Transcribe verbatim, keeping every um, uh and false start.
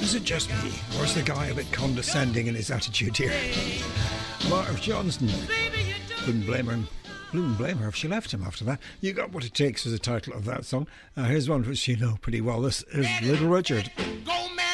is it just me, or is the guy a bit condescending in his attitude here? Marv Johnston. Couldn't blame her. Couldn't blame her if she left him after that. You Got What It Takes is the title of that song. Uh, here's one which you know pretty well. This is Little Richard. Go